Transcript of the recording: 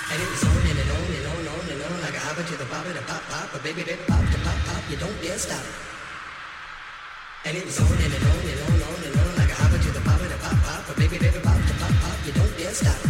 And it was on and on and on and on and on like a hopper to the bopper to pop pop, but baby baby pop to pop pop, you don't dare stop. And it was on and on and on and on and on like a hopper to the bopper to pop pop, but baby baby pop to pop pop, you don't dare stop.